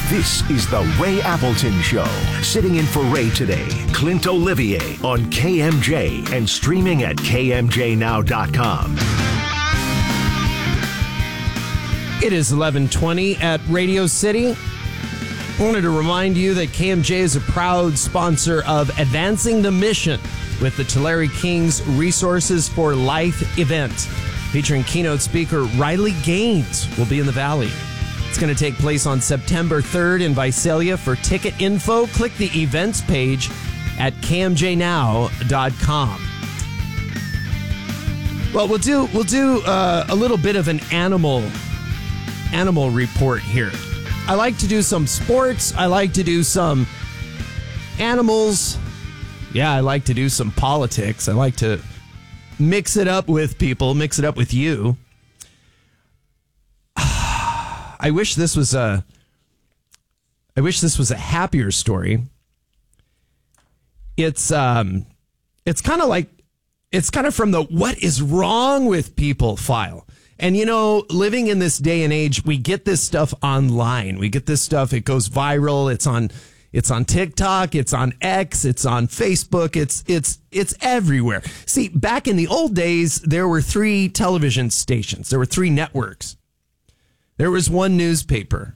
This is the Ray Appleton Show. Sitting in for Ray today, Clint Olivier on KMJ and streaming at KMJNow.com. It is 11:20 at Radio City. I wanted to remind you that KMJ is a proud sponsor of Advancing the Mission with the Tulare Kings Resources for Life event. Featuring keynote speaker Riley Gaines will be in the Valley. It's going to take place on September 3rd in Visalia. For ticket info, click the events page at KMJNow.com. Well, we'll do a little bit of an animal report here. I like to do some sports. I like to do some animals. Yeah, I like to do some politics. I like to mix it up with people, mix it up with you. I wish this was a happier story. It's kind of from the what is wrong with people file. And, you know, living in this day and age, we get this stuff online. We get this stuff. It goes viral. It's on TikTok. It's on X. It's on Facebook. It's everywhere. See, back in the old days, there were 3 television stations. There were 3 networks. There was 1 newspaper.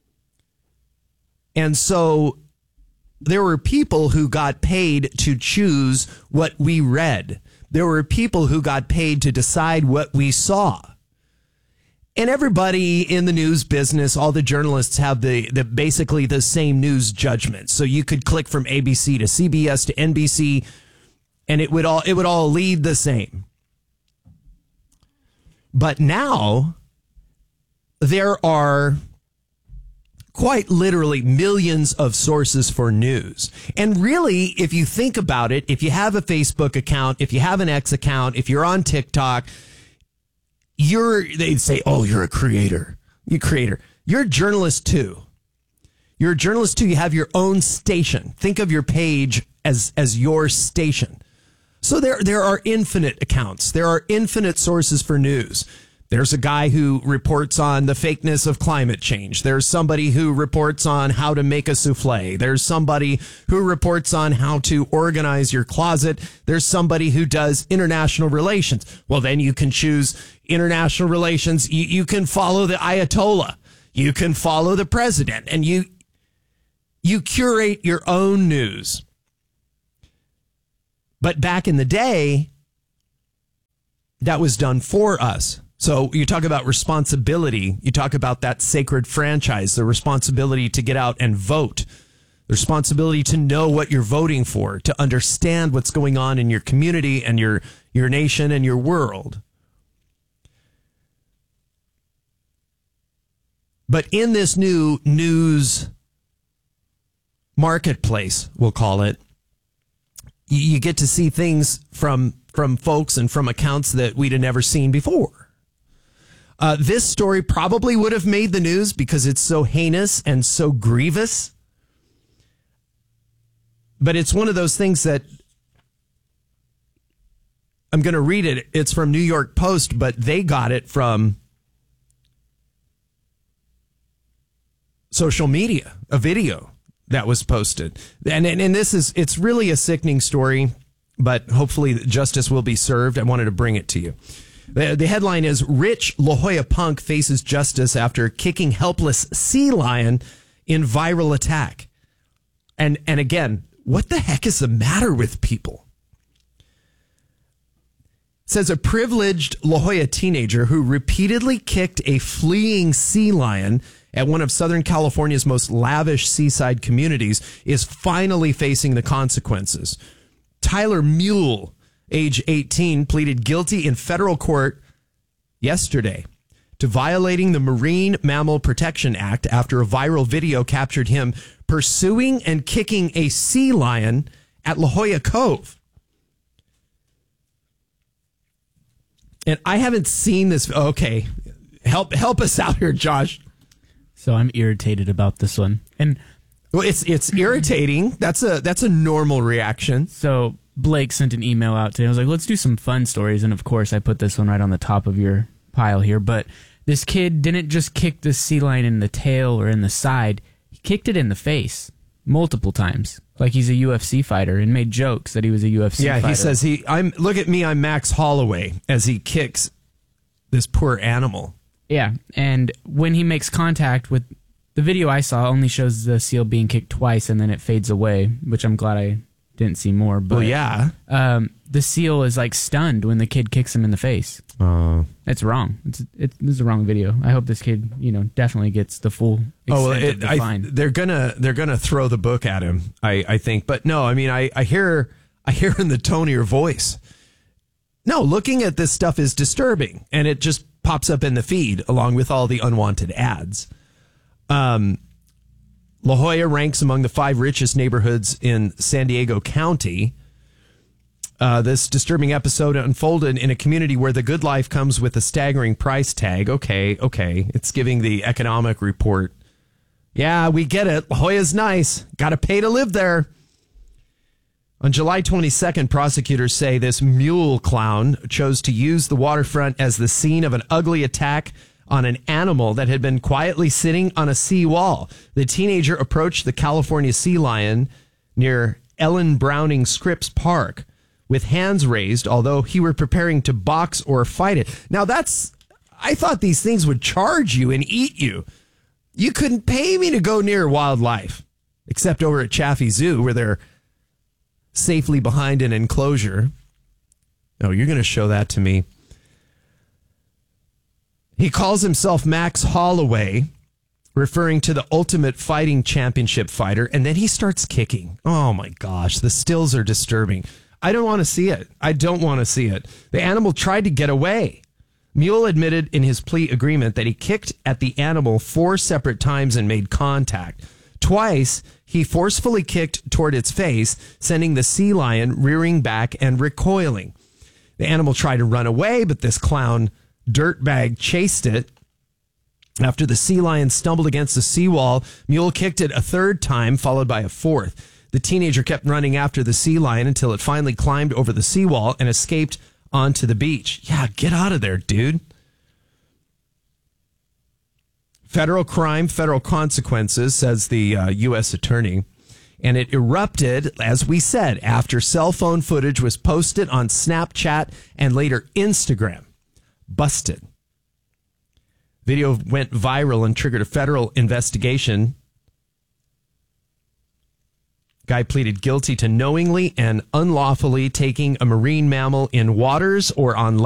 And so there were people who got paid to choose what we read. There were people who got paid to decide what we saw. And everybody in the news business, all the journalists have the basically the same news judgment. So you could click from ABC to CBS to NBC, and it would all lead the same. But now there are quite literally millions of sources for news. And really, if you think about it, if you have a Facebook account, if you have an X account, if you're on TikTok, they'd say, oh, you're a creator. You're a journalist too. You're a journalist too. You have your own station. Think of your page as your station. So there are infinite accounts. There are infinite sources for news. There's a guy who reports on the fakeness of climate change. There's somebody who reports on how to make a souffle. There's somebody who reports on how to organize your closet. There's somebody who does international relations. Well, then you can choose international relations. You can follow the Ayatollah. You can follow the president. And you curate your own news. But back in the day, that was done for us. So you talk about responsibility. You talk about that sacred franchise, the responsibility to get out and vote, the responsibility to know what you're voting for, to understand what's going on in your community and your nation and your world. But in this new news marketplace, we'll call it, you get to see things from folks and from accounts that we'd have never seen before. This story probably would have made the news because it's so heinous and so grievous. But it's one of those things that I'm going to read it. It's from New York Post, but they got it from social media, a video that was posted. And it's really a sickening story, but hopefully justice will be served. I wanted to bring it to you. The headline is, Rich La Jolla Punk faces justice after kicking helpless sea lion in viral attack. And again, what the heck is the matter with people? It says a privileged La Jolla teenager who repeatedly kicked a fleeing sea lion at one of Southern California's most lavish seaside communities is finally facing the consequences. Tyler Mule, age 18, pleaded guilty in federal court yesterday to violating the Marine Mammal Protection Act after a viral video captured him pursuing and kicking a sea lion at La Jolla Cove. And I haven't seen this. Okay, help us out here, Josh. So I'm irritated about this one. And well, it's irritating. That's a normal reaction. So Blake sent an email out today. I was like, let's do some fun stories. And of course, I put this one right on the top of your pile here. But this kid didn't just kick the sea lion in the tail or in the side. He kicked it in the face multiple times, like he's a UFC fighter, and made jokes that he was a UFC fighter. Yeah, he says look at me, I'm Max Holloway, as he kicks this poor animal. Yeah, and when he makes contact with the video I saw only shows the seal being kicked twice and then it fades away, which I'm glad I didn't see more. But the seal is like stunned when the kid kicks him in the face. It's wrong. This is a wrong video. I hope this kid, definitely gets the full extent of the fine. They're gonna throw the book at him. I think, but no. I mean, I hear in the tone of your voice. No, looking at this stuff is disturbing, and it just pops up in the feed along with all the unwanted ads. La Jolla ranks among the 5 richest neighborhoods in San Diego County. This disturbing episode unfolded in a community where the good life comes with a staggering price tag. Okay. It's giving the economic report. Yeah, we get it. La Jolla's nice. Got to pay to live there. On July 22nd, prosecutors say this mule clown chose to use the waterfront as the scene of an ugly attack on an animal that had been quietly sitting on a seawall. The teenager approached the California sea lion near Ellen Browning Scripps Park with hands raised, although he were preparing to box or fight it. Now I thought these things would charge you and eat you. You couldn't pay me to go near wildlife, except over at Chaffee Zoo where they're safely behind an enclosure. Oh, you're going to show that to me. He calls himself Max Holloway, referring to the Ultimate Fighting Championship fighter, and then he starts kicking. Oh my gosh, the stills are disturbing. I don't want to see it. I don't want to see it. The animal tried to get away. Mule admitted in his plea agreement that he kicked at the animal 4 separate times and made contact. Twice, he forcefully kicked toward its face, sending the sea lion rearing back and recoiling. The animal tried to run away, but this clown dirtbag chased it. After the sea lion stumbled against the seawall, Mule kicked it a 3rd time, followed by a 4th. The teenager kept running after the sea lion until it finally climbed over the seawall and escaped onto the beach. Yeah, get out of there, dude. Federal crime, federal consequences, says the U.S. attorney. And it erupted, as we said, after cell phone footage was posted on Snapchat and later Instagram. Busted. Video went viral and triggered a federal investigation. Guy pleaded guilty to knowingly and unlawfully taking a marine mammal in waters or on land.